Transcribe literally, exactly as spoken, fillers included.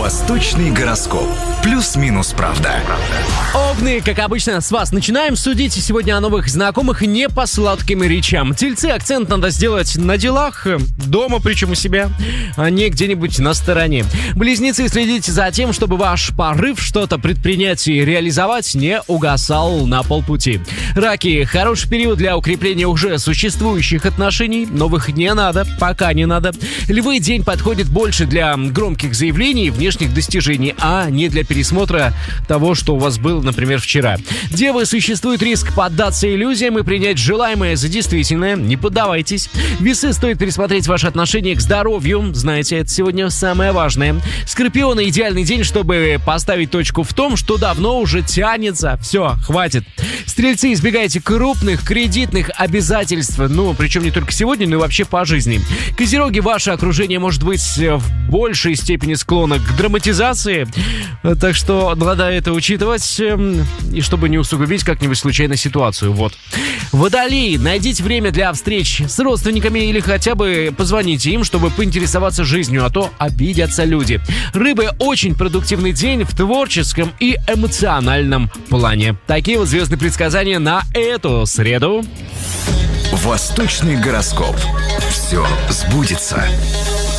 Восточный гороскоп. Плюс-минус правда. Овны, как обычно, с вас начинаем. Судите сегодня о новых знакомых не по сладким речам. Тельцы, акцент надо сделать на делах, дома, причем у себя, а не где-нибудь на стороне. Близнецы, следите за тем, чтобы ваш порыв что-то предпринять и реализовать не угасал на полпути. Раки, хороший период для укрепления уже существующих отношений. Новых не надо, пока не надо. Львы, день подходит больше для громких заявлений и внешних достижений, а не для пересмотра того, что у вас было, например, вчера. Девы, существует риск поддаться иллюзиям и принять желаемое за действительное. Не поддавайтесь. Весы, стоит пересмотреть ваше отношение к здоровью. Знаете, это сегодня самое важное. Скорпионы, идеальный день, чтобы поставить точку в том, что давно уже тянется. Все, хватит. Стрельцы, избегайте крупных кредитных обязательств. Ну, причем не только сегодня, но и вообще по жизни. Козероги, ваше окружение может быть в большей степени склонно к драматизации. Так что надо это учитывать, и чтобы не усугубить как-нибудь случайно ситуацию. Вот. Водолеи, найдите время для встреч с родственниками или хотя бы позвоните им, чтобы поинтересоваться жизнью, а то обидятся люди. Рыбы, очень продуктивный день в творческом и эмоциональном плане. Такие вот звездные предсказания на эту среду. Восточный гороскоп. Все сбудется.